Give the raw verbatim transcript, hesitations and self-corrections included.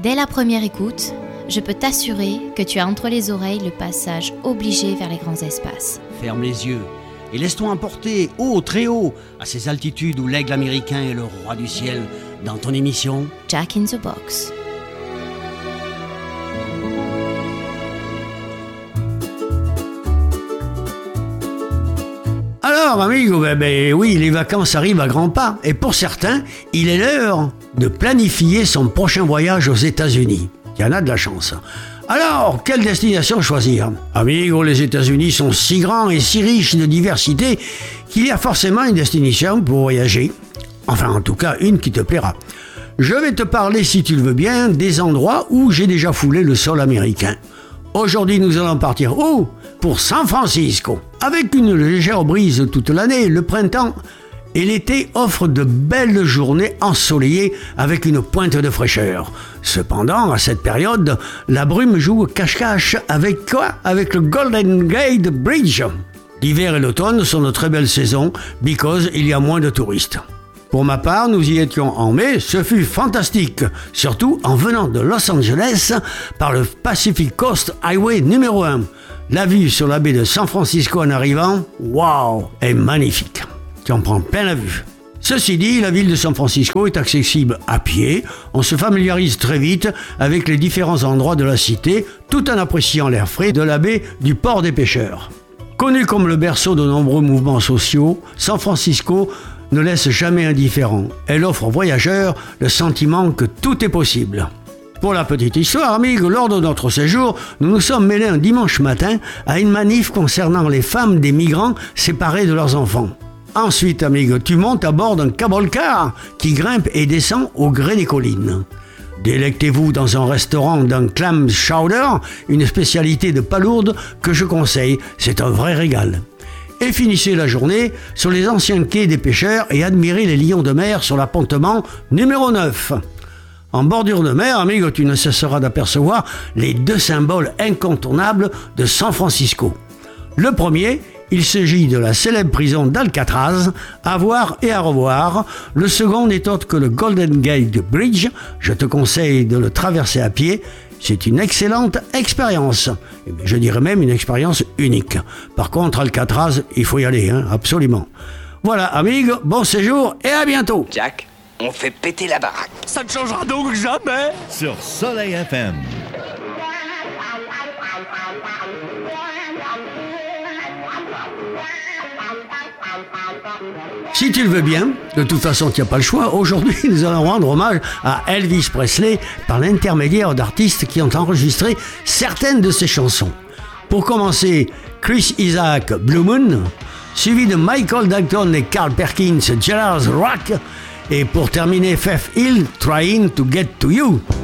Dès la première écoute, je peux t'assurer que tu as entre les oreilles le passage obligé vers les grands espaces. Ferme les yeux et laisse-toi emporter haut, très haut, à ces altitudes où l'aigle américain est le roi du ciel, dans ton émission Jack in the Box. Alors, amigo, ben, ben oui, les vacances arrivent à grands pas. Et pour certains, il est l'heure de planifier son prochain voyage aux États-Unis. Il y en a de la chance. Alors, quelle destination choisir ? Amigo, les États-Unis sont si grands et si riches de diversité qu'il y a forcément une destination pour voyager. Enfin, en tout cas, une qui te plaira. Je vais te parler, si tu le veux bien, des endroits où j'ai déjà foulé le sol américain. Aujourd'hui, nous allons partir où ? Pour San Francisco. Avec une légère brise toute l'année, le printemps et l'été offrent de belles journées ensoleillées avec une pointe de fraîcheur. Cependant, à cette période, la brume joue cache-cache avec quoi ? Avec le Golden Gate Bridge. L'hiver et l'automne sont de très belles saisons, because il y a moins de touristes. Pour ma part, nous y étions en mai, ce fut fantastique, surtout en venant de Los Angeles par le Pacific Coast Highway numéro un. La vue sur la baie de San Francisco en arrivant, waouh, est magnifique. Tu en prends plein la vue. Ceci dit, la ville de San Francisco est accessible à pied. On se familiarise très vite avec les différents endroits de la cité, tout en appréciant l'air frais de la baie du port des pêcheurs. Connue comme le berceau de nombreux mouvements sociaux, San Francisco ne laisse jamais indifférent. Elle offre aux voyageurs le sentiment que tout est possible. Pour la petite histoire, amigo, lors de notre séjour, nous nous sommes mêlés un dimanche matin à une manif concernant les femmes des migrants séparés de leurs enfants. Ensuite, amigo, tu montes à bord d'un cable car qui grimpe et descend au gré des collines. Délectez-vous dans un restaurant d'un clam chowder, une spécialité de palourde que je conseille, c'est un vrai régal. Et finissez la journée sur les anciens quais des pêcheurs et admirez les lions de mer sur l'appontement numéro neuf. En bordure de mer, amigo, tu ne cesseras d'apercevoir les deux symboles incontournables de San Francisco. Le premier, il s'agit de la célèbre prison d'Alcatraz, à voir et à revoir. Le second n'est autre que le Golden Gate Bridge. Je te conseille de le traverser à pied. C'est une excellente expérience. Je dirais même une expérience unique. Par contre, Alcatraz, il faut y aller, hein, absolument. Voilà, amigo, bon séjour et à bientôt. Jack, on fait péter la baraque. Ça ne changera donc jamais. Sur Soleil F M. Si tu le veux bien, de toute façon tu n'as pas le choix, aujourd'hui nous allons rendre hommage à Elvis Presley par l'intermédiaire d'artistes qui ont enregistré certaines de ses chansons. Pour commencer, Chris Isaak, Blue Moon, suivi de Michael Jackson et Carl Perkins, Jailhouse Rock, et pour terminer, Faith Hill, Trying to Get to You.